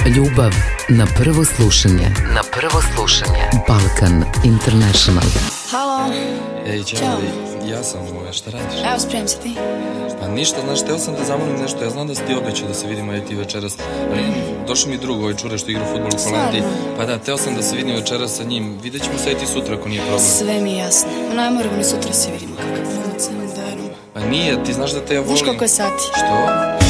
Ljubav na prvo slušanje. Na prvo slušanje. Balkan International. Halo. Ej, čao. Ja sam šta radiš? Evo, spremim se ti. Pa ništa, znaš, teo sam da zamolim nešto. Ja znam da si ti obećao da se vidimo i ti večeras. Ali došao mi drug, ovaj čure što igra fudbal u Holandiji. Pa da, teo sam da se vidim večeras sa njim. Vidjet ćemo se i ti sutra ako nije problem. Sve mi je jasno. Ne moramo ni sutra se vidimo. Kakav film od Semidarom. Pa nije, ti znaš da te ja volim. Znaš koliko je sati? Što?